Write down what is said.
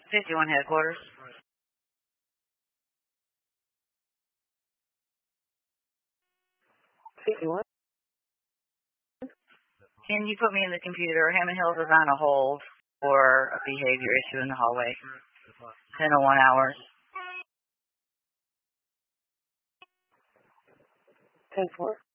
51 headquarters. Can you put me in the computer? Hammond Hills is on a hold for a behavior issue in the hallway. 10:01 hours. 10-4.